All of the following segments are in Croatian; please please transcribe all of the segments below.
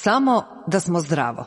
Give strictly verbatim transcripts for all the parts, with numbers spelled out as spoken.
Samo da smo zdravo.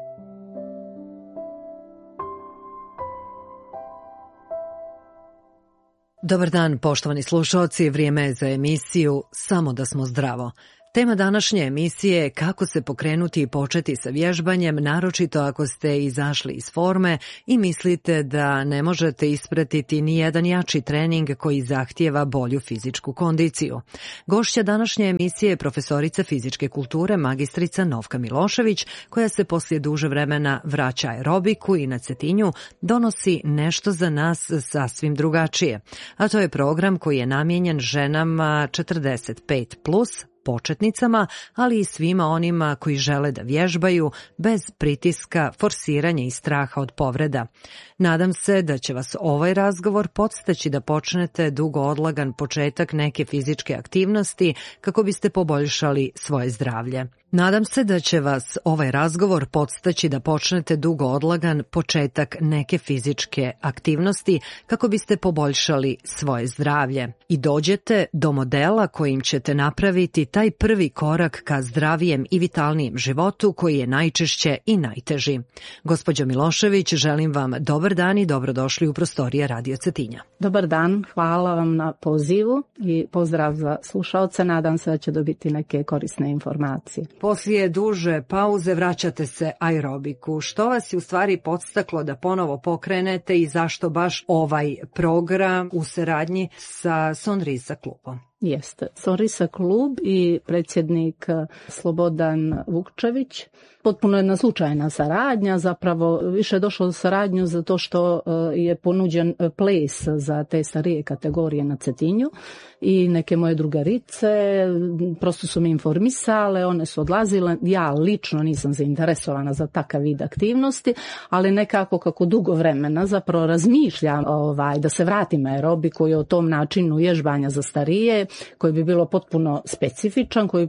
Dobar dan, poštovani slušaoci, vrijeme je za emisiju Samo da smo zdravo. Tema današnje emisije je kako se pokrenuti i početi sa vježbanjem, naročito ako ste izašli iz forme i mislite da ne možete ispratiti ni jedan jači trening koji zahtijeva bolju fizičku kondiciju. Gošća današnje emisije je profesorica fizičke kulture, magistrica Novka Milošević, koja se poslije duže vremena vraća aerobiku i na Cetinju donosi nešto za nas sasvim drugačije. A to je program koji je namijenjen ženama četrdeset pet plus, početnicama, ali i svima onima koji žele da vježbaju bez pritiska, forsiranja i straha od povreda. Nadam se da će vas ovaj razgovor podstaći da počnete dugo odlagan početak neke fizičke aktivnosti kako biste poboljšali svoje zdravlje. Nadam se da će vas ovaj razgovor podstaći da počnete dugo odlagan početak neke fizičke aktivnosti kako biste poboljšali svoje zdravlje i dođete do modela kojim ćete napraviti taj prvi korak ka zdravijem i vitalnijem životu koji je najčešće i najteži. Gospođo Milošević, želim vam dobar dan i dobrodošli u prostorije Radio Cetinja. Dobar dan, hvala vam na pozivu i pozdrav za slušaoce. Nadam se da će dobiti neke korisne informacije. Poslije duže pauze vraćate se aerobiku. Što vas je u stvari podstaklo da ponovo pokrenete i zašto baš ovaj program u saradnji sa Sonrisa klubom? Jeste. Sonrisa klub i predsjednik Slobodan Vukčević. Potpuno jedna slučajna saradnja, zapravo više je došlo do saradnju zato što je ponuđen ples za te starije kategorije na Cetinju i neke moje drugarice prosto su me informisale, one su odlazile, ja lično nisam zainteresovana za takav vid aktivnosti, ali nekako kako dugo vremena zapravo razmišljam ovaj, da se vratim aerobiku i o tom načinu vježbanja za starije, koji bi bilo potpuno specifičan, koji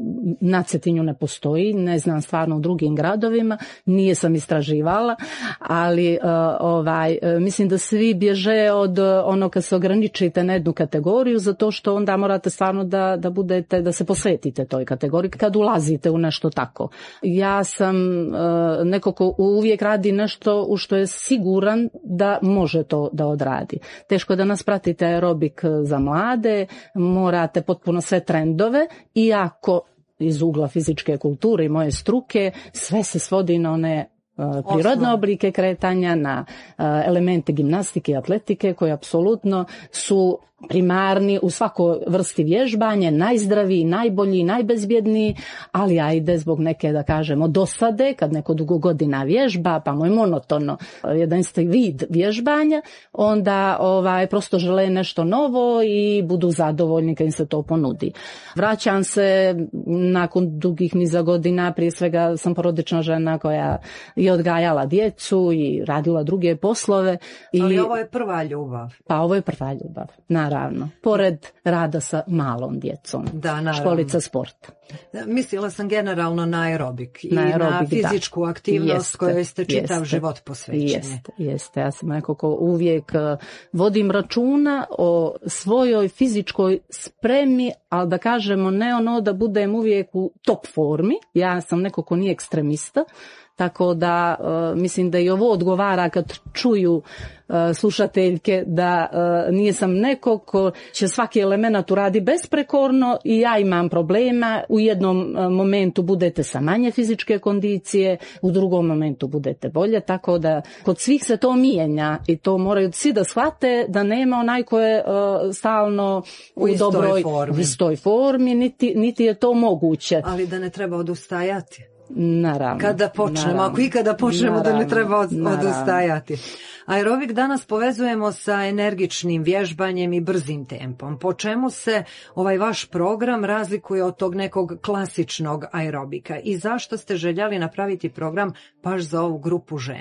na Cetinju ne postoji, ne znam stvarno u drugim gradovima, nije sam istraživala, ali uh, ovaj, mislim da svi bježe od ono kad se ograničite na jednu kategoriju, zato što onda morate stvarno da, da budete, da se posvetite toj kategoriji kad ulazite u nešto tako. Ja sam uh, neko ko uvijek radi nešto u što je siguran da može to da odradi. Teško da nas pratite aerobik za mlade, morate potpuno sve trendove, iako iz ugla fizičke kulture i moje struke sve se svodi na one uh, prirodne oblike kretanja, na uh, elemente gimnastike i atletike koji apsolutno su primarni u svakoj vrsti vježbanja, najzdraviji, najbolji, najbezbjedniji, ali ajde zbog neke, da kažemo, dosade, kad neko dugo godina vježba, pa mu je monotono jedan isti vid vježbanja, onda ovaj, prosto žele nešto novo i budu zadovoljni kad im se to ponudi. Vraćam se nakon dugih niza godina, prije svega sam porodična žena koja je odgajala djecu i radila druge poslove. Ali i, ovo je prva ljubav. Pa ovo je prva ljubav, naravno. Pored rada sa malom djecom. Da, naravno. Školica sporta. Mislila sam generalno na aerobik i na, aerobik, na fizičku da. aktivnost jeste, kojoj ste čitav jeste, život posvećeni. Jeste, jeste. Ja sam neko ko uvijek vodim računa o svojoj fizičkoj spremi, ali da kažemo ne ono da budem uvijek u top formi. Ja sam neko ko nije ekstremista, tako da uh, mislim da i ovo odgovara kad čuju uh, slušateljke da uh, nije sam neko ko će svaki element uradi besprekorno i ja imam problema. U jednom uh, momentu budete sa manje fizičke kondicije, u drugom momentu budete bolje, tako da kod svih se to mijenja i to moraju svi da shvate da nema onaj ko je uh, stalno u, u dobroj formi. istoj formi, niti, niti je to moguće. Ali da ne treba odustajati. Naravno. Kada počnemo, naravno, ako i kada počnemo naravno, da ne treba od, odustajati. Aerobik danas povezujemo sa energičnim vježbanjem i brzim tempom. Po čemu se ovaj vaš program razlikuje od tog nekog klasičnog aerobika i zašto ste željeli napraviti program baš za ovu grupu žena?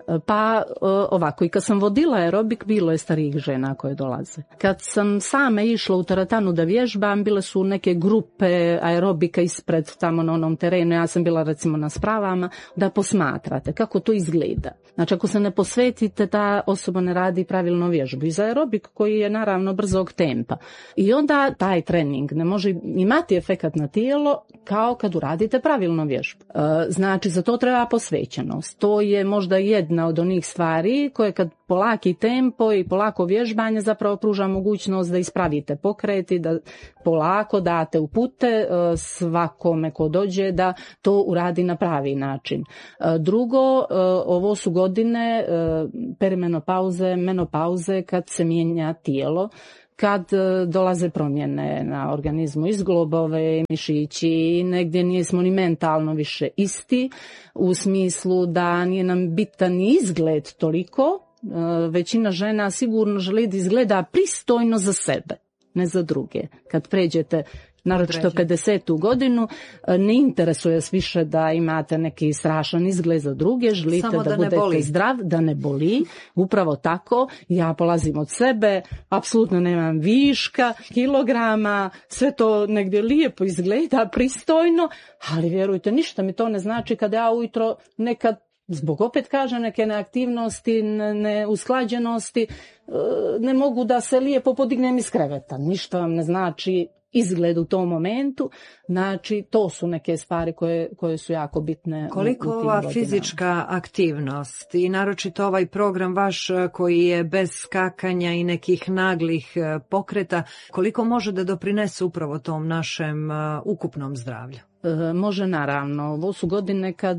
Pa ovako, i kad sam vodila aerobik, bilo je starijih žena koje dolaze. Kad sam sama išla u teretanu da vježbam, bile su neke grupe aerobika ispred tamo na onom terenu, ja sam bila recimo na spravama, da posmatrate kako to izgleda. Znači ako se ne posvetite, ta osoba ne radi pravilno vježbu. I za aerobik koji je naravno brzog tempa. I onda taj trening ne može imati efekat na tijelo kao kad uradite pravilno vježbu. Znači za to treba posvećenost. To je možda jedna od onih stvari koje kad polaki tempo i polako vježbanje zapravo pruža mogućnost da ispravite pokret i da polako date upute svakome ko dođe da to uradi na pravi način. Drugo, ovo su godine perimenopauze, menopauze kad se mijenja tijelo, kad dolaze promjene na organizmu, izglobove, mišići, negdje nismo ni mentalno više isti, u smislu da nije nam bitan ni izgled toliko. Većina žena sigurno želi da izgleda pristojno za sebe, ne za druge. Kad pređete naročito pedesetu godinu, ne interesuje s više da imate neki strašan izgled za druge, želite da, da budete zdrav, da ne boli. Upravo tako, ja polazim od sebe, apsolutno nemam viška, kilograma, sve to negdje lijepo izgleda, pristojno, ali vjerujte, ništa mi to ne znači kada ja ujutro nekad zbog opet kažem neke neaktivnosti, neusklađenosti, ne mogu da se lijepo podignem iz kreveta. Ništa vam ne znači izgled u tom momentu, znači to su neke stvari koje, koje su jako bitne. Koliko ova godinama. Fizička aktivnost i naročito ovaj program vaš koji je bez skakanja i nekih naglih pokreta, koliko može da doprinese upravo tom našem ukupnom zdravlju? Može naravno. Ovo su godine kad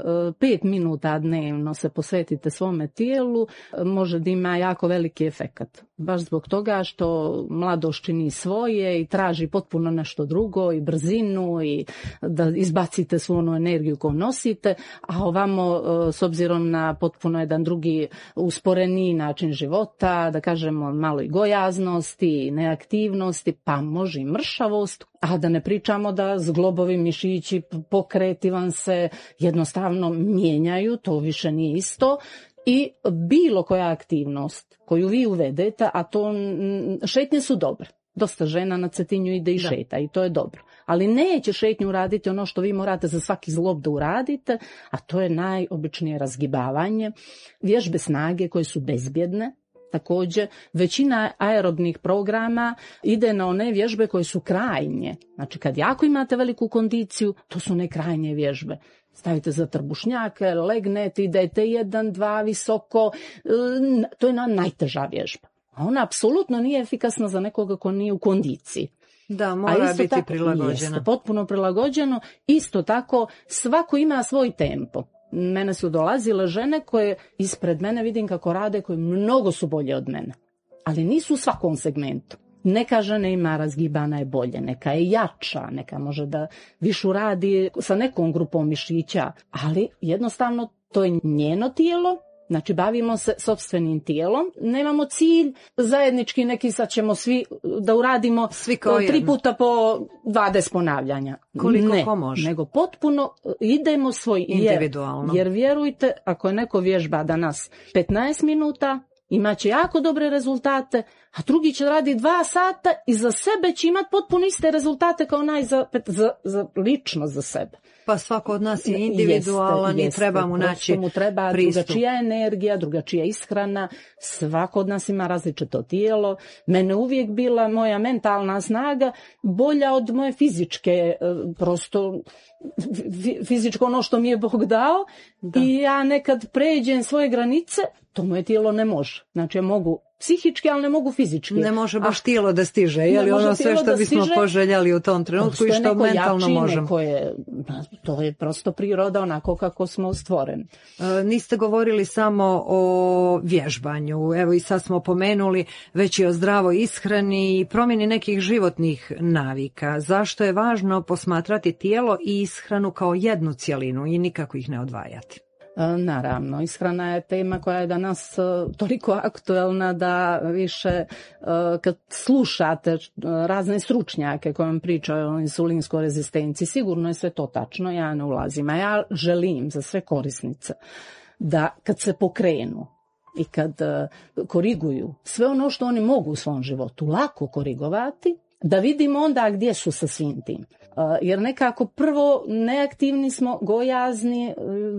pet minuta dnevno se posvetite svome tijelu, može da ima jako veliki efekat. Baš zbog toga što mladost čini svoje i traži potpuno nešto drugo i brzinu i da izbacite svu onu energiju koju nosite, a ovamo s obzirom na potpuno jedan drugi usporeni način života, da kažemo malo i gojaznosti, neaktivnosti, pa može i mršavost, a da ne pričamo da zglobovi, mišići, pokreti vam se jednostavno mijenjaju, to više nije isto. I bilo koja aktivnost koju vi uvedete, a to šetnje su dobre. Dosta žena na Cetinju ide i šeta i to je dobro. Ali neće šetnju uraditi ono što vi morate za svaki zglob da uradite, a to je najobičnije razgibavanje, vježbe snage koje su bezbjedne. Također, većina aerobnih programa ide na one vježbe koje su krajnje. Znači, kad jako imate veliku kondiciju, to su ne krajnje vježbe. Stavite za trbušnjake, legnete, idete jedan, dva, visoko. To je na najteža vježba. A ona apsolutno nije efikasna za nekoga ko nije u kondiciji. Da, mora biti tako, prilagođena. Jeste, potpuno prilagođeno. Isto tako, svako ima svoj tempo. Mene su dolazile žene koje ispred mene vidim kako rade, koje mnogo su bolje od mene. Ali nisu u svakom segmentu. Neka žena ima razgibana je bolje, neka je jača, neka može da više radi sa nekom grupom mišića, ali jednostavno to je njeno tijelo. Znači, bavimo se sopstvenim tijelom, nemamo cilj zajednički neki, sad ćemo svi da uradimo svi tri puta po dvadeset ponavljanja. Koliko ne, ko može. Nego potpuno idemo svoj, individualno. Jer, jer vjerujte, ako je neko vježba danas petnaest minuta, imaće jako dobre rezultate, a drugi će radi dva sata i za sebe će imati potpuno iste rezultate kao onaj za, za, za lično za sebe. Pa svako od nas je individualan i treba mu naći mu treba pristup. Drugačija energija, drugačija ishrana, svako od nas ima različito tijelo. Mene uvijek bila moja mentalna snaga bolja od moje fizičke, prosto fizičko ono što mi je Bog dao. Da. I ja nekad pređem svoje granice, to moje tijelo ne može. Znači ja mogu psihički, ali ne mogu fizički. Ne može baš tijelo da stiže, je li ono sve što bismo stiže, poželjeli u tom trenutku i što mentalno možemo. Neko je, to je prosto priroda onako kako smo stvoreni. E, niste govorili samo o vježbanju, evo i sad smo pomenuli već i o zdravoj ishrani i promjeni nekih životnih navika. Zašto je važno posmatrati tijelo i ishranu kao jednu cjelinu i nikako ih ne odvajati? Naravno, ishrana je tema koja je danas toliko aktuelna da više kad slušate razne stručnjake koji vam pričaju o insulinskoj rezistenciji, sigurno je sve to tačno, ja ne ulazim, a ja želim za sve korisnice da kad se pokrenu i kad koriguju sve ono što oni mogu u svom životu lako korigovati, da vidimo onda gdje su sa svim tim. Jer nekako prvo neaktivni smo, gojazni,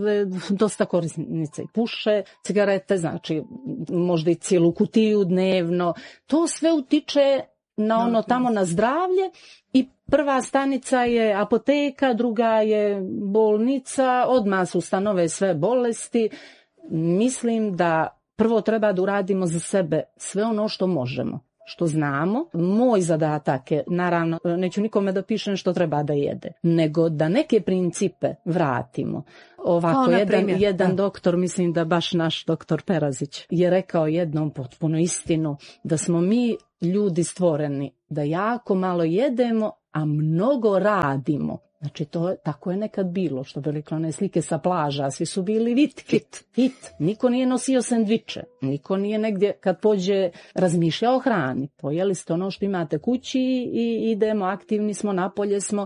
dosta korisnice puše, cigarete, znači možda i cijelu kutiju dnevno. To sve utiče na ono tamo na zdravlje i prva stanica je apoteka, druga je bolnica, odmah se ustanove sve bolesti. Mislim da prvo treba da uradimo za sebe sve ono što možemo, što znamo. Moj zadatak je, naravno, neću nikome da pišem što treba da jede, nego da neke principe vratimo. Ovako, jedan, primjer, jedan doktor, mislim da baš naš doktor Perazić, je rekao jednom potpuno istinu, da smo mi ljudi stvoreni da jako malo jedemo, a mnogo radimo. Znači, to, tako je nekad bilo, što bi rekli one slike sa plaža, svi su bili vitki. Fit. Fit. Niko nije nosio sendviče, niko nije negdje kad pođe razmišljao o hrani. Pojeli ste ono što imate kući i idemo, aktivni smo, napolje smo,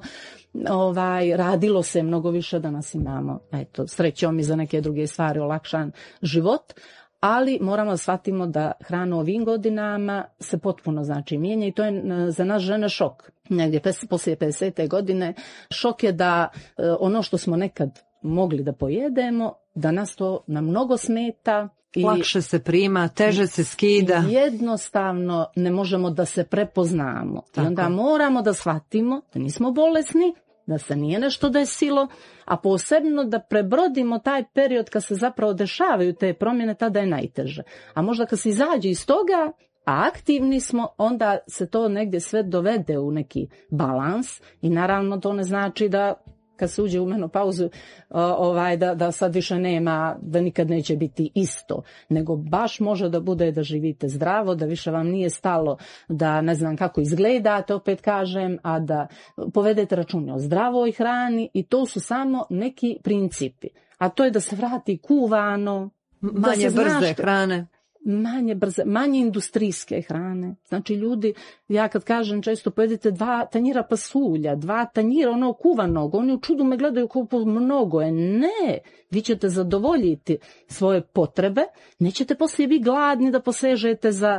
ovaj, radilo se mnogo više, danas imamo, eto, srećom i za neke druge stvari olakšan život. Ali moramo da shvatimo da hrana u ovim godinama se potpuno znači mijenja i to je za nas žene šok. Negdje poslije pedesete godine šok je da ono što smo nekad mogli da pojedemo, da nas to na mnogo smeta. I lakše se prima, teže se skida. Jednostavno ne možemo da se prepoznamo. Tako. I onda moramo da shvatimo da nismo bolesni, da se nije nešto desilo, a posebno da prebrodimo taj period kad se zapravo dešavaju te promjene, tada je najteže. A možda kad se izađe iz toga, a aktivni smo, onda se to negdje sve dovede u neki balans i naravno to ne znači da kad se uđe u menopauzu, ovaj, da, da sad više nema, da nikad neće biti isto, nego baš može da bude da živite zdravo, da više vam nije stalo da ne znam kako izgledate, opet kažem, a da povedete račune o zdravoj hrani i to su samo neki principi. A to je da se vrati kuvano, manje brze hrane. Manje brze, manje industrijske hrane. Znači ljudi, ja kad kažem često pojedite dva tanjira pasulja, dva tanjira ono kuvanog, oni u čudu me gledaju kako mnogo je. Ne, vi ćete zadovoljiti svoje potrebe, nećete poslije vi gladni da posežete za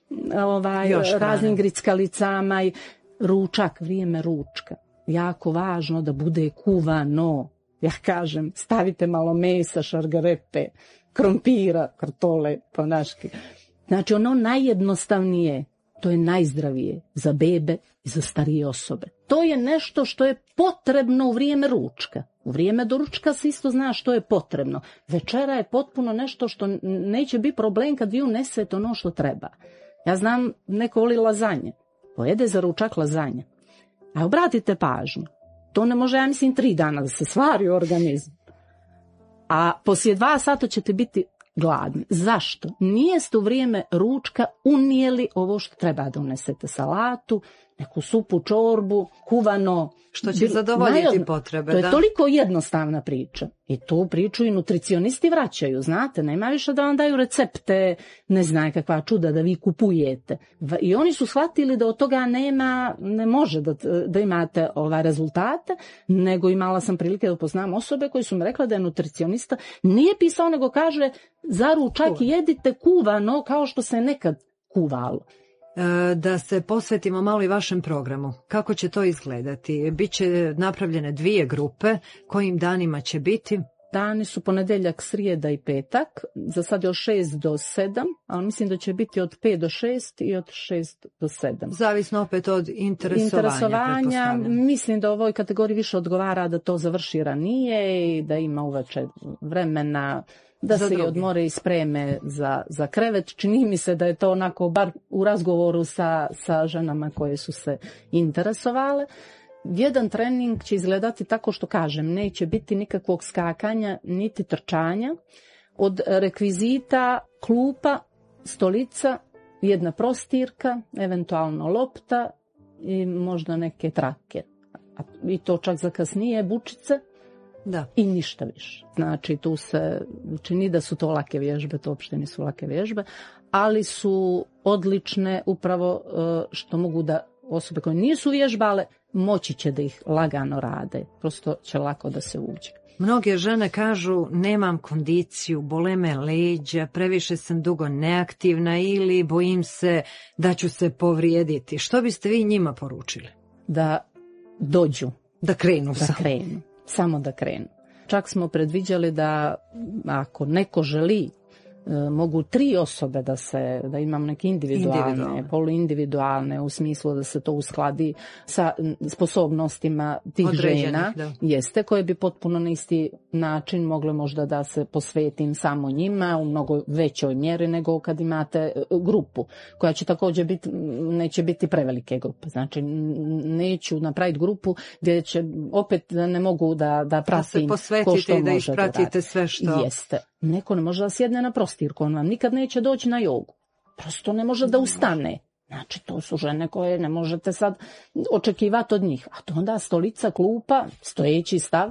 ovaj, raznim grickalicama i ručak, vrijeme ručka. Jako važno da bude kuvano. Ja kažem, stavite malo mesa, šargarepe, krompira, kartole, ponaški. Znači ono najjednostavnije, to je najzdravije za bebe i za starije osobe. To je nešto što je potrebno u vrijeme ručka. U vrijeme doručka se isto zna što je potrebno. Večera je potpuno nešto što neće biti problem kad vi unesete ono što treba. Ja znam, neko voli lazanje. Pojede za ručak lazanje. A obratite pažnju. To ne može, ja mislim, tri dana da se stvari u organizmu. A poslije dva sata ćete biti gladni. Zašto? Nijeste u vrijeme ručka unijeli ovo što treba da unesete, salatu, neku supu, čorbu, kuvano. Što će zadovoljiti najodno, potrebe. To je da? toliko jednostavna priča. I tu priču i nutricionisti vraćaju, znate, nema više da vam daju recepte, ne znam kakva čuda da vi kupujete. I oni su shvatili da od toga nema, ne može da, da imate ovaj rezultate, nego imala sam prilike da upoznam osobe koji su mi rekla da je nutricionista, nije pisao nego kaže za ručak jedite kuvano kao što se nekad kuvalo. Da se posvetimo malo i vašem programu. Kako će to izgledati? Biće napravljene dvije grupe. Kojim danima će biti? Dani su ponedjeljak, srijeda i petak. Za sad je od šest do sedam, ali mislim da će biti od pet do šest i od šest do sedam. Zavisno opet od interesovanja. Interesovanja. Mislim da u ovoj kategoriji više odgovara da to završi ranije i da ima uveče vremena da se odmore i spreme za, za krevet. Čini mi se da je to onako bar u razgovoru sa, sa ženama koje su se interesovale. Jedan trening će izgledati tako što kažem, neće biti nikakvog skakanja niti trčanja. Od rekvizita klupa, stolica, jedna prostirka, eventualno lopta i možda neke trake. I to čak za kasnije bučice. Da. I ništa više. Znači tu se čini da su to lake vježbe, to uopšte nisu lake vježbe, ali su odlične upravo što mogu da osobe koje nisu vježbale moći će da ih lagano rade, prosto će lako da se uđe. Mnoge žene kažu nemam kondiciju, bole me leđa, previše sam dugo neaktivna ili bojim se da ću se povrijediti. Što biste vi njima poručili? Da dođu. Da krenu Da samo. krenu. Samo da krenu. Čak smo predviđali da ako neko želi, mogu tri osobe da se, da imam neke individualne, individualne. poluindividualne, u smislu da se to uskladi sa sposobnostima tih Određenih, žena, da. jeste, koje bi potpuno na isti način mogle možda da se posvetim samo njima u mnogo većoj mjeri nego kad imate grupu, koja će također biti, neće biti prevelike grupe. Znači, neću napraviti grupu gdje će opet ne mogu da, da pratim da se ko što i da može ispratite da sve što... Jeste. Neko ne može da sjedne na prostirku, on vam nikad neće doći na jogu. Prosto ne može da ustane. Znači, to su žene koje ne možete sad očekivati od njih. A to onda stolica, klupa, stojeći stav,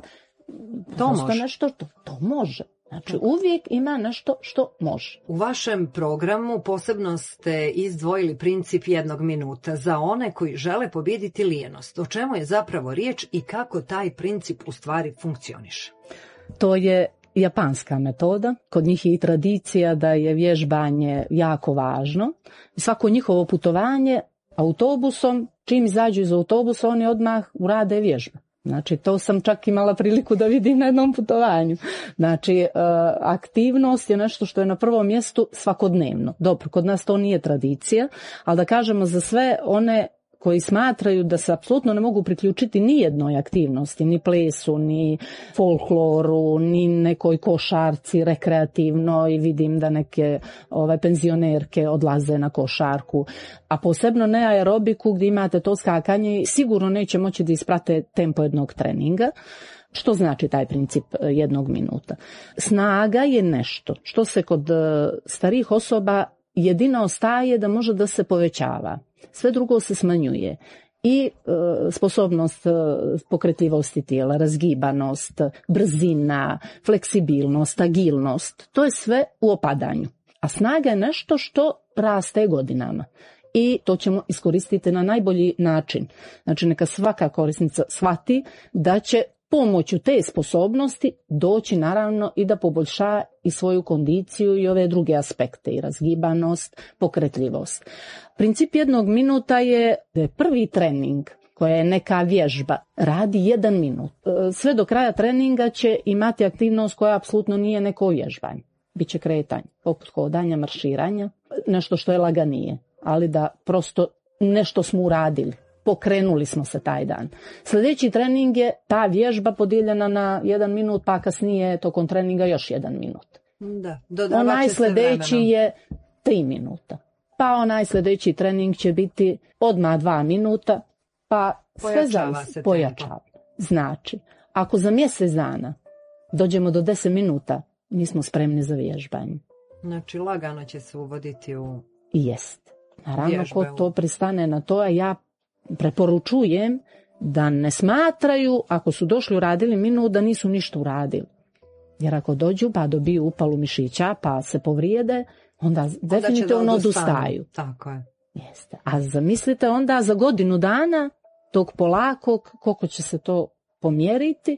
to može. Nešto, to, to može. Znači, uvijek ima nešto što može. U vašem programu posebno ste izdvojili princip jednog minuta za one koji žele pobijediti lijenost. O čemu je zapravo riječ i kako taj princip u stvari funkcioniše? To je japanska metoda. Kod njih je i tradicija da je vježbanje jako važno. Svako njihovo putovanje autobusom, čim izađu iz autobusa, oni odmah urade vježbe. Znači, to sam čak imala priliku da vidim na jednom putovanju. Znači, aktivnost je nešto što je na prvom mjestu svakodnevno. Dobro, kod nas to nije tradicija, ali da kažemo za sve one koji smatraju da se apsolutno ne mogu priključiti ni jednoj aktivnosti, ni plesu, ni folkloru, ni nekoj košarci rekreativno, i vidim da neke ovaj, penzionerke odlaze na košarku, a posebno ne aerobiku gdje imate to skakanje, sigurno neće moći da isprate tempo jednog treninga. Što znači taj princip jednog minuta? Snaga je nešto što se kod starijih osoba jedino ostaje da može da se povećava. Sve drugo se smanjuje. I e, sposobnost e, pokretljivosti tijela, razgibanost, brzina, fleksibilnost, agilnost, to je sve u opadanju. A snaga je nešto što raste godinama. I to ćemo iskoristiti na najbolji način. Znači, neka svaka korisnica shvati da će pomoću te sposobnosti doći naravno i da poboljša i svoju kondiciju i ove druge aspekte, i razgibanost, pokretljivost. Princip jednog minuta je da je prvi trening, koja je neka vježba, radi jedan minut. Sve do kraja treninga će imati aktivnost koja apsolutno nije neko vježbanje. Biće kretanje, poput hodanja, marširanja, nešto što je laganije, ali da prosto nešto smo uradili. Pokrenuli smo se taj dan. Sljedeći trening je ta vježba podijeljena na jedan minut, pa kasnije tokom treninga još jedan minut. Da, onaj sljedeći je tri minuta. Pa onaj sljedeći trening će biti odmah dva minuta, pa pojačava sve se pojačava. Znači, ako za mjesec dana dođemo do deset minuta, mi smo spremni za vježbanje. Znači, lagano će se uvoditi u Jest. Naravno, vježbe. ko to pristane na to, a ja preporučujem da ne smatraju, ako su došli uradili minut, da nisu ništa uradili. Jer ako dođu pa dobiju upalu mišića pa se povrijede, onda, onda definitivno odustaju. Tako je. Jeste. A zamislite onda za godinu dana tog polakog, koliko će se to pomjeriti.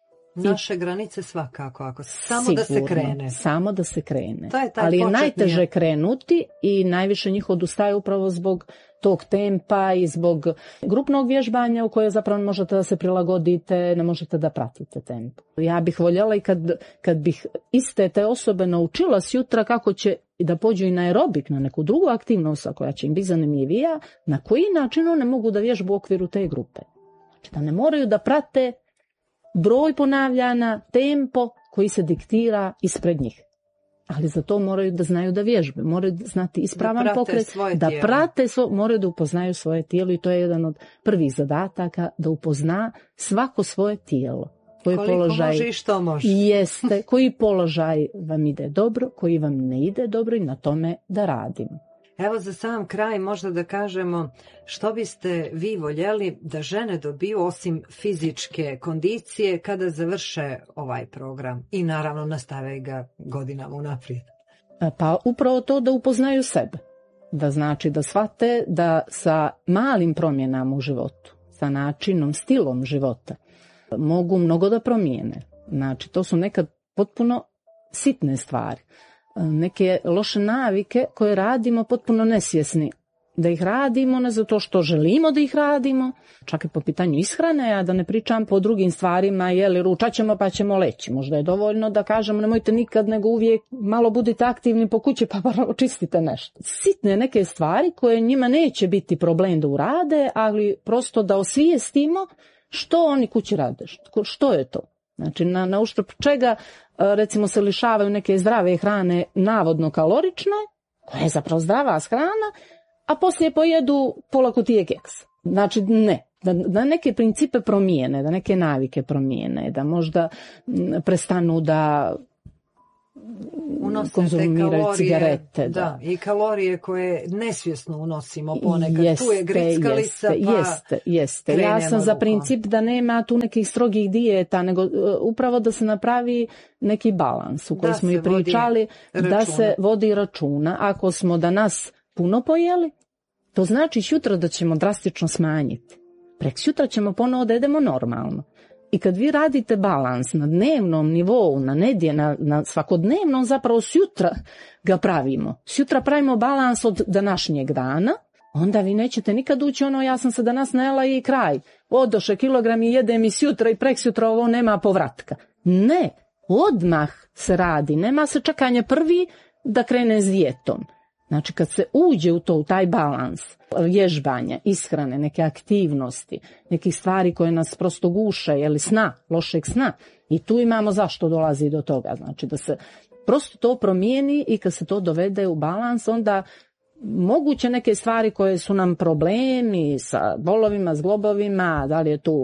Naše granice svakako, ako samo Sigurno, da se krene. Samo da se krene. To je taj Ali je početni... najteže krenuti i najviše njih odustaje upravo zbog tog tempa i zbog grupnog vježbanja u kojoj zapravo ne možete da se prilagodite, ne možete da pratite tempo. Ja bih voljela i kad, kad bih iste te osobe naučila sjutra kako će da pođu i na aerobik, na neku drugu aktivnost koja će im biti zanimljivija, na koji način one mogu da vježbu u okviru te grupe. Znači da ne moraju da prate broj ponavljana, tempo koji se diktira ispred njih. Ali za to moraju da znaju da vježbe, moraju znati ispravan da pokret, da tijelo. prate, svo, moraju da upoznaju svoje tijelo, i to je jedan od prvih zadataka, da upozna svako svoje tijelo. Koji Koliko položaj može i što može. Jeste, koji položaj vam ide dobro, koji vam ne ide dobro, i na tome da radimo. Evo za sam kraj možda da kažemo što biste vi voljeli da žene dobiju osim fizičke kondicije kada završe ovaj program i naravno nastave ga godinama unaprijed. Pa upravo to da upoznaju sebe. Da znači da shvate da sa malim promjenama u životu, sa načinom, stilom života, mogu mnogo da promijene. Znači, to su nekad potpuno sitne stvari. Neke loše navike koje radimo potpuno nesvjesni da ih radimo, ne zato što želimo da ih radimo, čak i po pitanju ishrane, a da ne pričam po drugim stvarima, jeli ručat ćemo pa ćemo leći. Možda je dovoljno da kažemo nemojte nikad, nego uvijek malo budite aktivni po kući pa bar očistite nešto. Sitne neke stvari koje njima neće biti problem da urade, ali prosto da osvijestimo što oni kući rade, što je to. Znači, na, na uštrb čega, recimo, se lišavaju neke zdrave hrane, navodno kalorične, koja je zapravo zdrava hrana, a poslije pojedu pola kutije keksa. Znači, ne. Da, da neke principe promijene, da neke navike promijene, da možda prestanu da konzumiraju cigarete. Da. da, i kalorije koje nesvjesno unosimo ponekad. Jeste, tu je grickalica, jeste, pa jeste, jeste. Ja sam za princip da nema tu nekih strogih dijeta, nego uh, upravo da se napravi neki balans u kojem smo i pričali, da se vodi računa. Ako smo danas puno pojeli, to znači sutra da ćemo drastično smanjiti. Prek sutra ćemo ponovo da jedemo normalno. I kad vi radite balans na dnevnom nivou, na nedje, na, na svakodnevnom, zapravo sutra ga pravimo. Sutra pravimo balans od današnjeg dana, onda vi nećete nikad ući ono ja sam se danas najela i kraj. Odoše kilogram i jedem i sutra i preksutra ovo nema povratka. Ne, odmah se radi, nema se čekanje prvi da krene s dijetom. Znači kad se uđe u to, u taj balans vježbanja, ishrane, neke aktivnosti, nekih stvari koje nas prosto guše, jeli sna, lošeg sna, i tu imamo zašto dolazi do toga. Znači da se prosto to promijeni i kad se to dovede u balans, onda moguće neke stvari koje su nam problemi sa bolovima, zglobovima, da li je tu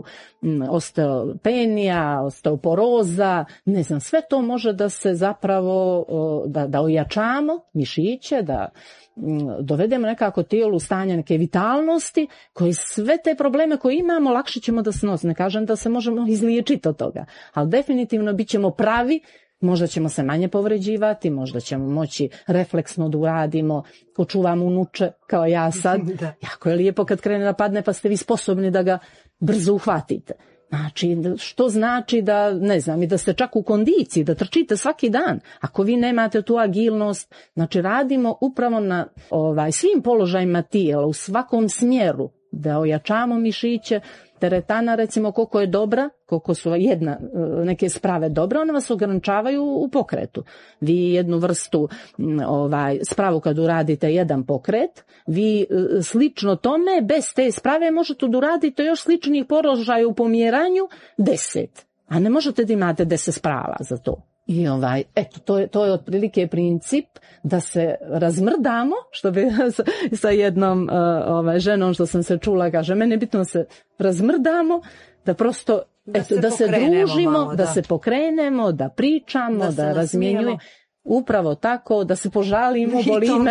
osteopenija, osteoporoza, ne znam, sve to može da se zapravo, da, da ojačamo mišiće, da dovedemo nekako tijelu u stanje neke vitalnosti, koji sve te probleme koje imamo lakše ćemo da se nosimo. Ne kažem da se možemo izliječiti od toga, ali definitivno bit ćemo pravi. Možda ćemo se manje povređivati, možda ćemo moći refleksno da uradimo, ko čuvam unuče, kao ja sad. Da. Jako je lijepo kad krene da padne pa ste vi sposobni da ga brzo uhvatite. Znači, što znači da, ne znam, i da ste čak u kondiciji, da trčite svaki dan. Ako vi nemate tu agilnost, znači radimo upravo na ovaj, svim položajima tijela, u svakom smjeru, da ojačamo mišiće. Teretana, recimo, koliko je dobra, koliko su jedna, neke sprave dobre, one vas ograničavaju u pokretu. Vi jednu vrstu ovaj, spravu kad uradite jedan pokret, vi slično tome, bez te sprave možete da uradite još sličnih položaja u pomjeranju deset. A ne možete da imate deset sprava za to. I ovaj, eto, to je, to je otprilike princip da se razmrdamo, što bi sa jednom uh, ovaj, ženom što sam se čula, kaže, meni je bitno da se razmrdamo, da prosto, da eto, se, da se družimo, malo, da. da se pokrenemo, da pričamo, da, da razmjenjujemo. Upravo tako, da se požalimo, boli me,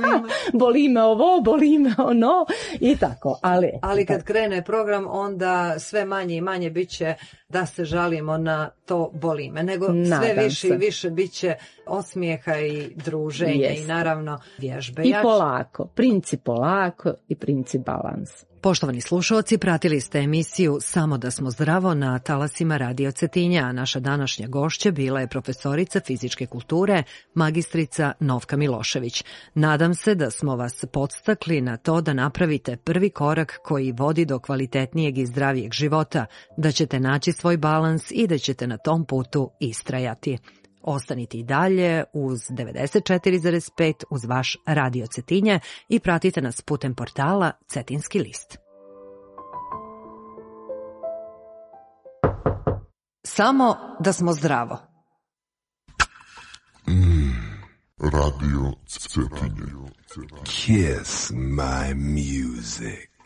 boli me ovo, boli me ono i tako. Ali, Ali kad krene program, onda sve manje i manje bit će da se žalimo na to boli me, nego Nadam sve više se. i više bit će osmijeha i druženja Jeste. i naravno vježbe. I polako, princip polako i princip balans. Poštovani slušalci, pratili ste emisiju Samo da smo zdravo na talasima Radio Cetinja, a naša današnja gošća bila je profesorica fizičke kulture, magistrica Novka Milošević. Nadam se da smo vas podstakli na to da napravite prvi korak koji vodi do kvalitetnijeg i zdravijeg života, da ćete naći svoj balans i da ćete na tom putu istrajati. Ostanite i dalje uz devedeset četiri zarez pet uz vaš Radio Cetinje i pratite nas putem portala Cetinski list. Samo da smo zdravo. Mm, Radio Cetinje. Kiss my music.